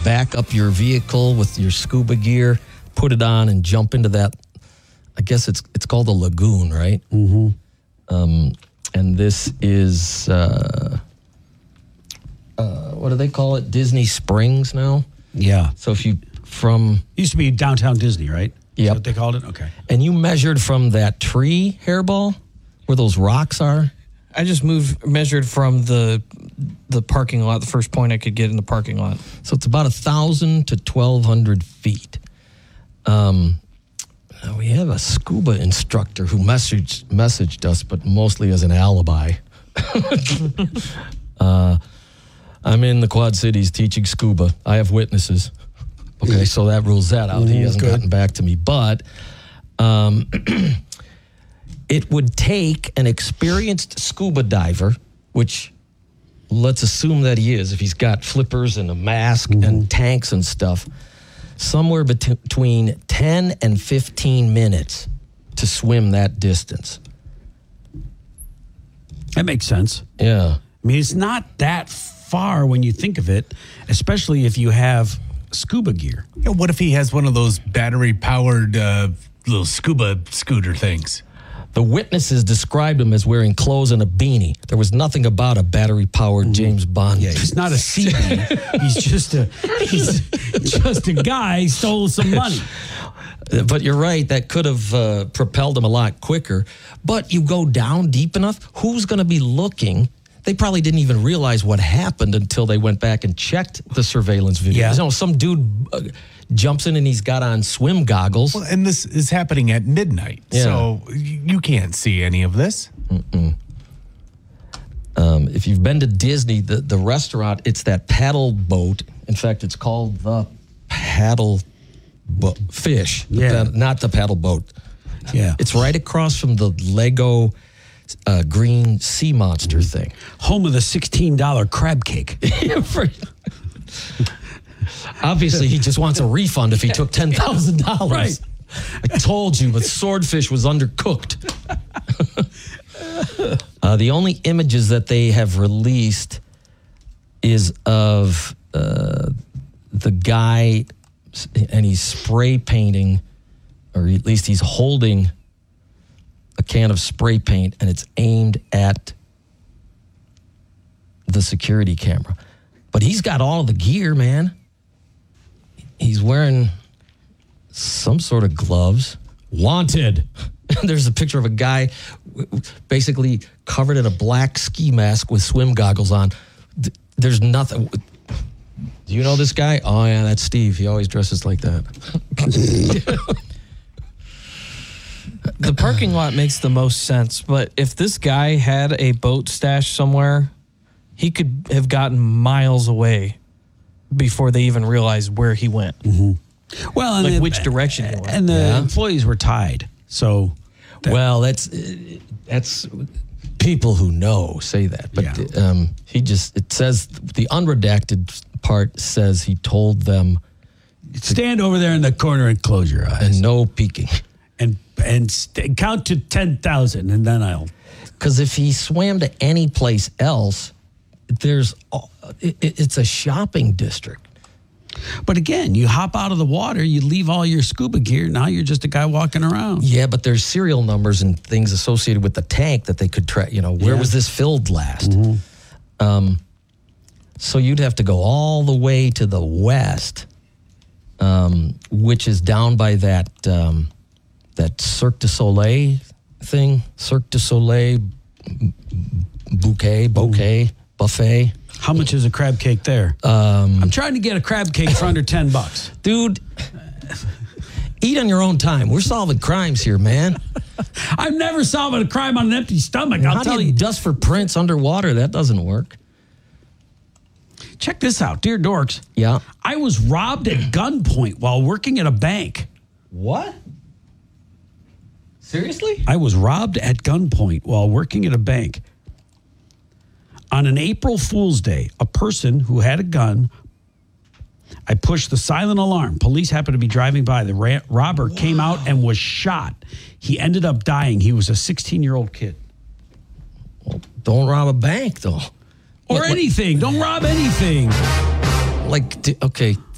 back up your vehicle with your scuba gear, put it on, and jump into that. I guess it's called a lagoon, right? Mm-hmm. And this is what do they call it? Disney Springs now. Yeah. So if you used to be downtown Disney, right? Yep. Is that what they called it? Okay. And you measured from that tree, Hairball, where those rocks are? I just measured from the parking lot, the first point I could get in the parking lot. So it's about 1,000 to 1,200 feet. We have a scuba instructor who messaged us, but mostly as an alibi. I'm in the Quad Cities teaching scuba. I have witnesses. Okay, so that rules that out. He hasn't gotten back to me. But it would take an experienced scuba diver, which let's assume that he is, if he's got flippers and a mask and tanks and stuff, somewhere between 10 and 15 minutes to swim that distance. That makes sense. Yeah. I mean, it's not that far when you think of it, especially if you have scuba gear. Yeah, what if he has one of those battery-powered little scuba scooter things? The witnesses described him as wearing clothes and a beanie. There was nothing about a battery-powered James Bond. Yeah, he's not a CB. he's just a guy who stole some money. But you're right, that could have propelled him a lot quicker. But you go down deep enough, who's going to be looking? They probably didn't even realize what happened until they went back and checked the surveillance video. Yeah. You know, some dude jumps in and he's got on swim goggles. Well, and this is happening at midnight, so you can't see any of this. If you've been to Disney, the restaurant, it's that paddle boat. In fact, it's called the paddle fish, not the paddle boat. Yeah. It's right across from the Lego green sea monster thing. Home of the $16 crab cake. Obviously, he just wants a refund if he took $10,000. Right. I told you, but swordfish was undercooked. The only images that they have released is of the guy, and he's spray painting, or at least he's holding a can of spray paint, and it's aimed at the security camera. But he's got all the gear, man. He's wearing some sort of gloves. Wanted. There's a picture of a guy basically covered in a black ski mask with swim goggles on. There's nothing. Do you know this guy? Oh, yeah, that's Steve. He always dresses like that. The parking lot makes the most sense, but if this guy had a boat stash somewhere, he could have gotten miles away before they even realized where he went. Well, and like which direction he went. And the employees were tied. So, well, that's people who know say that, but it says the unredacted part says he told them stand over there in the corner and close your eyes and no peeking and count to 10,000 and then I'll. Because if he swam to any place else, it's a shopping district. But again, you hop out of the water, you leave all your scuba gear. Now you're just a guy walking around. Yeah, but there's serial numbers and things associated with the tank that they could track. You know, where was this filled last? So you'd have to go all the way to the west, which is down by that Cirque du Soleil thing. Cirque du Soleil buffet. How much is a crab cake there? I'm trying to get a crab cake for under $10. Dude, eat on your own time. We're solving crimes here, man. I'm never solving a crime on an empty stomach. I'll tell you. Dust for prints underwater. That doesn't work. Check this out, dear dorks. Yeah. I was robbed at gunpoint while working at a bank. What? Seriously? I was robbed at gunpoint while working at a bank. On an April Fool's Day, a person who had a gun, I pushed the silent alarm. Police happened to be driving by. The robber came out and was shot. He ended up dying. He was a 16-year-old kid. Well, don't rob a bank, though. Or anything. Don't rob anything. Okay,